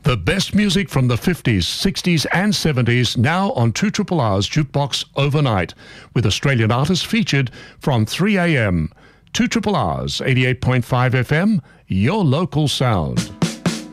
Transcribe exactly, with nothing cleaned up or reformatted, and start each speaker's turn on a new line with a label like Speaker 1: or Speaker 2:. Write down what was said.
Speaker 1: The best music from the fifties, sixties and seventies now on two R R's Jukebox Overnight, with Australian artists featured from three a m. two R R's eighty-eight point five F M, your local sound.